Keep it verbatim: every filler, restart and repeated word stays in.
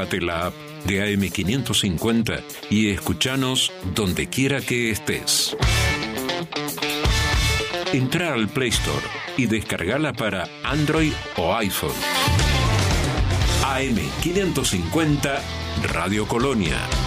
bájate la app de A M quinientos cincuenta y escúchanos donde quiera que estés. Entra al Play Store y descargala para Android o iPhone. A M quinientos cincuenta Radio Colonia.